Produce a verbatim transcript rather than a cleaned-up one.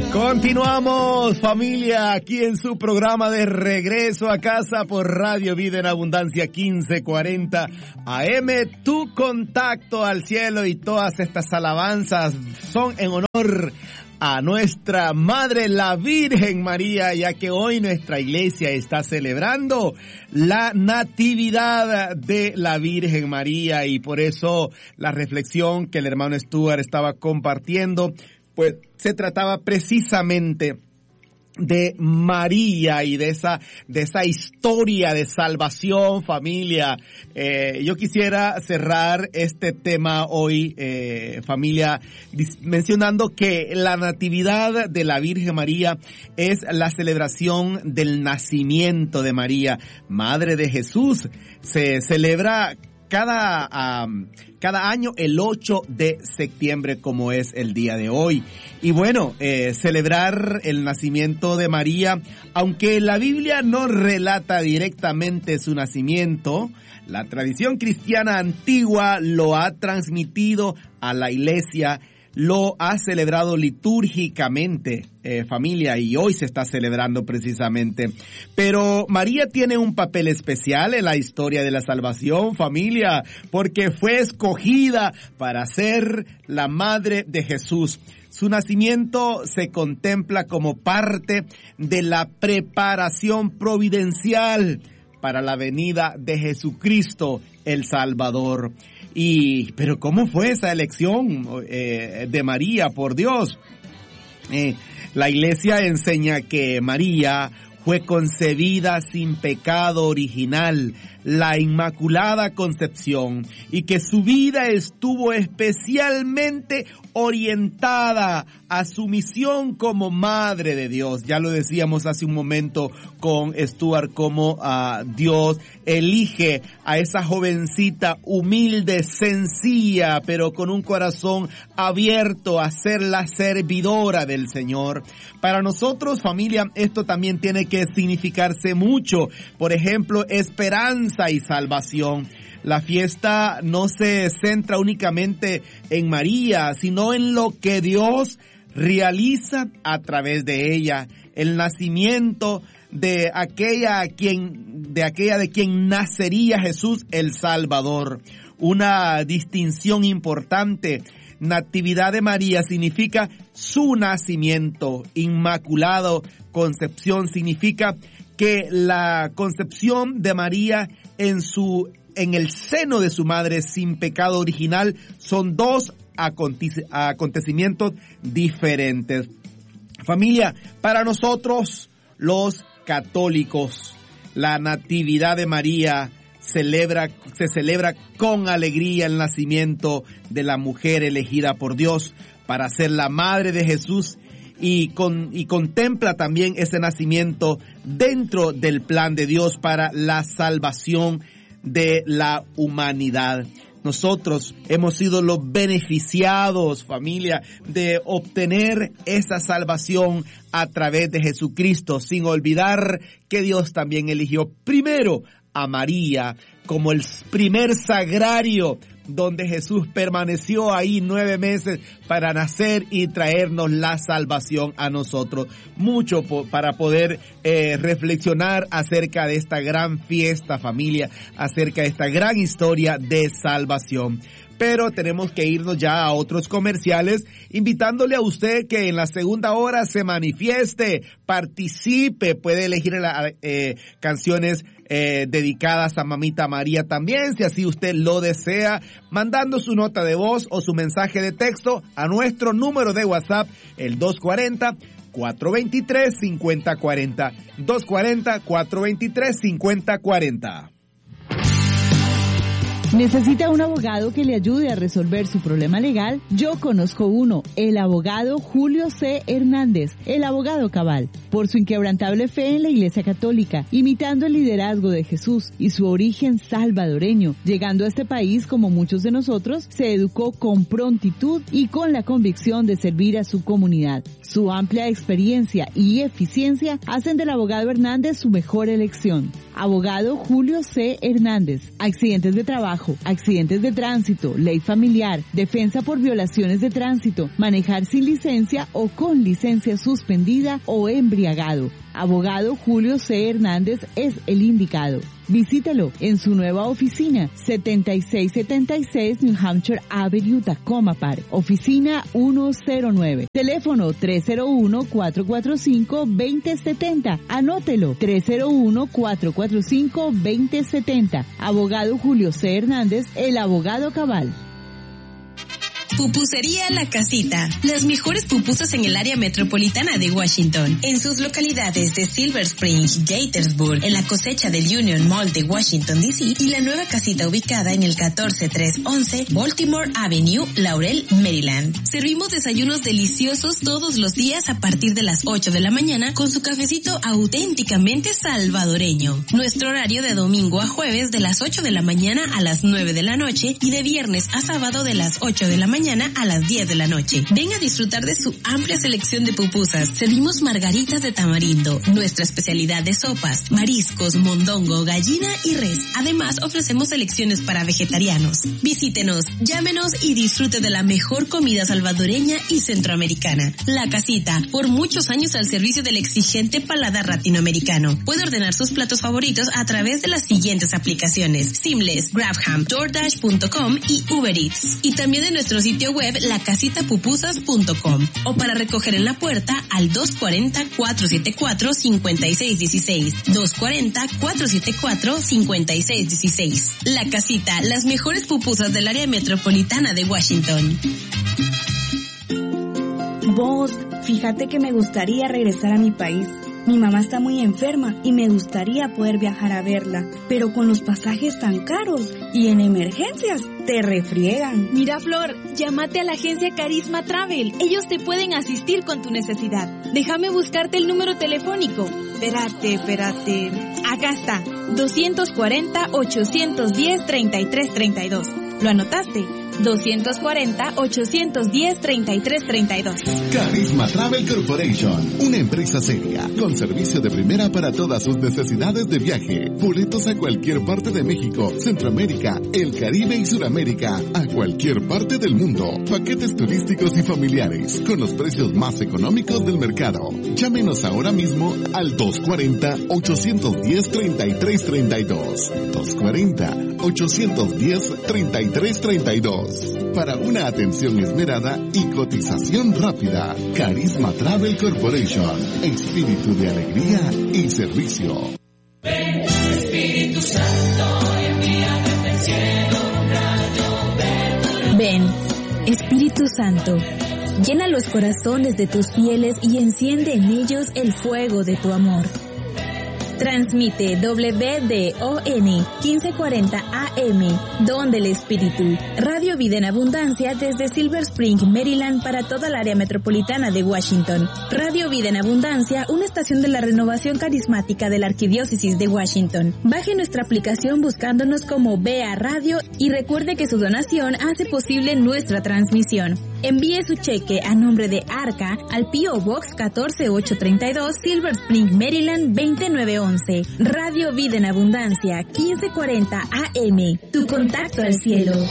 Continuamos, familia, aquí en su programa de Regreso a Casa por Radio Vida en Abundancia quince cuarenta A M. Tu contacto al cielo, y todas estas alabanzas son en honor a nuestra Madre la Virgen María, ya que hoy nuestra iglesia está celebrando la Natividad de la Virgen María, y por eso la reflexión que el hermano Stuart estaba compartiendo, pues se trataba precisamente de María y de esa de esa historia de salvación, familia. Eh, yo quisiera cerrar este tema hoy, eh, familia, mencionando que la Natividad de la Virgen María es la celebración del nacimiento de María, Madre de Jesús. Se celebra cada um, cada año el ocho de septiembre, como es el día de hoy. Y bueno, eh, celebrar el nacimiento de María, aunque la Biblia no relata directamente su nacimiento, la tradición cristiana antigua lo ha transmitido a la iglesia, lo ha celebrado litúrgicamente, eh, familia, y hoy se está celebrando precisamente. Pero María tiene un papel especial en la historia de la salvación, familia, porque fue escogida para ser la madre de Jesús. Su nacimiento se contempla como parte de la preparación providencial para la venida de Jesucristo, el Salvador. Y, pero ¿cómo fue esa elección eh, de María por Dios? Eh, la iglesia enseña que María fue concebida sin pecado original, la Inmaculada Concepción, y que su vida estuvo especialmente orientada a su misión como Madre de Dios. Ya lo decíamos hace un momento con Stuart, como uh, Dios elige a esa jovencita humilde, sencilla, pero con un corazón abierto a ser la servidora del Señor. Para nosotros, familia, esto también tiene que significarse mucho. Por ejemplo, esperanza y salvación. La fiesta no se centra únicamente en María, sino en lo que Dios realiza a través de ella. El nacimiento de aquella a quien, de aquella de quien nacería Jesús el Salvador. Una distinción importante. Natividad de María significa su nacimiento. Inmaculado Concepción significa que la concepción de María en su en el seno de su madre sin pecado original son dos acontecimientos diferentes. Familia, para nosotros los católicos, la Natividad de María celebra, se celebra con alegría el nacimiento de la mujer elegida por Dios para ser la madre de Jesús, y, con, y contempla también ese nacimiento dentro del plan de Dios para la salvación de la humanidad. Nosotros hemos sido los beneficiados, familia, de obtener esa salvación a través de Jesucristo, sin olvidar que Dios también eligió primero a María como el primer sagrario, donde Jesús permaneció ahí nueve meses para nacer y traernos la salvación a nosotros. Mucho po- para poder eh, reflexionar acerca de esta gran fiesta, familia, acerca de esta gran historia de salvación. Pero tenemos que irnos ya a otros comerciales, invitándole a usted que en la segunda hora se manifieste, participe, puede elegir la, eh, canciones eh, dedicadas a Mamita María también, si así usted lo desea, mandando su nota de voz o su mensaje de texto a nuestro número de WhatsApp, el dos cuarenta, cuatro veintitrés, cincuenta cuarenta, dos cuarenta, cuatro veintitrés, cincuenta cuarenta. ¿Necesita un abogado que le ayude a resolver su problema legal? Yo conozco uno, el abogado Julio C. Hernández, el abogado cabal. Por su inquebrantable fe en la Iglesia Católica, imitando el liderazgo de Jesús y su origen salvadoreño, llegando a este país como muchos de nosotros, se educó con prontitud y con la convicción de servir a su comunidad. Su amplia experiencia y eficiencia hacen del abogado Hernández su mejor elección. Abogado Julio C. Hernández. Accidentes de trabajo, accidentes de tránsito, ley familiar, defensa por violaciones de tránsito, manejar sin licencia o con licencia suspendida o embriagado. Abogado Julio C. Hernández es el indicado. Visítelo en su nueva oficina, setenta y seis setenta y seis New Hampshire Avenue, Tacoma Park, oficina ciento nueve. Teléfono tres cero uno, cuatro cuatro cinco, dos cero siete cero. Anótelo, tres cero uno, cuatro cuatro cinco, dos cero siete cero. Abogado Julio C. Hernández, el abogado cabal. Pupusería La Casita. Las mejores pupusas en el área metropolitana de Washington. En sus localidades de Silver Spring, Gaithersburg, en la cosecha del Union Mall de Washington, D C y la nueva casita ubicada en el catorce trescientos once Baltimore Avenue, Laurel, Maryland. Servimos desayunos deliciosos todos los días a partir de las ocho de la mañana con su cafecito auténticamente salvadoreño. Nuestro horario de domingo a jueves de las ocho de la mañana a las nueve de la noche y de viernes a sábado de las ocho de la mañana a las diez de la noche. Ven a disfrutar de su amplia selección de pupusas. Servimos margaritas de tamarindo, nuestra especialidad de sopas, mariscos, mondongo, gallina y res. Además, ofrecemos selecciones para vegetarianos. Visítenos, llámenos y disfrute de la mejor comida salvadoreña y centroamericana. La Casita, por muchos años al servicio del exigente paladar latinoamericano. Puede ordenar sus platos favoritos a través de las siguientes aplicaciones: Seamless, Grabham, DoorDash punto com y Uber Eats. Y también de nuestro sitio web la casita pupusas punto com o para recoger en la puerta al dos cuatro cero, cuatro siete cuatro, cinco seis uno seis, dos cuatro cero, cuatro siete cuatro, cinco seis uno seis. La Casita, las mejores pupusas del área metropolitana de Washington. Vos, fíjate que me gustaría regresar a mi país. Mi mamá está muy enferma y me gustaría poder viajar a verla, pero con los pasajes tan caros y en emergencias te refriegan. Mira, Flor, llámate a la agencia Carisma Travel. Ellos te pueden asistir con tu necesidad. Déjame buscarte el número telefónico. Espérate, espérate. Acá está, dos cuatro cero, ocho uno cero, tres tres tres dos. ¿Lo anotaste? dos cuatro cero, ocho uno cero, tres tres tres dos. Carisma Travel Corporation, una empresa seria, con servicio de primera para todas sus necesidades de viaje. Boletos a cualquier parte de México, Centroamérica, el Caribe y Suramérica, a cualquier parte del mundo. Paquetes turísticos y familiares, con los precios más económicos del mercado. Llámenos ahora mismo al dos cuatro cero, ocho uno cero, tres tres tres dos. dos cuatro cero, ocho uno cero, tres tres tres dos. Para una atención esmerada y cotización rápida. Carisma Travel Corporation. Espíritu de alegría y servicio. Ven, Espíritu Santo, envíame del cielo un rayo verde. Ven, Espíritu Santo, llena los corazones de tus fieles y enciende en ellos el fuego de tu amor. Transmite W D O N quince cuarenta A M, Don del Espíritu, Radio Vida en Abundancia desde Silver Spring, Maryland para toda el área metropolitana de Washington. Radio Vida en Abundancia, una estación de la renovación carismática de la Arquidiócesis de Washington. Baje nuestra aplicación buscándonos como B A Radio y recuerde que su donación hace posible nuestra transmisión. Envíe su cheque a nombre de Arca al P O Box catorce ocho treinta y dos, Silver Spring, Maryland veinte nueve once. Radio Vida en Abundancia, quince cuarenta A M. Tu contacto al cielo.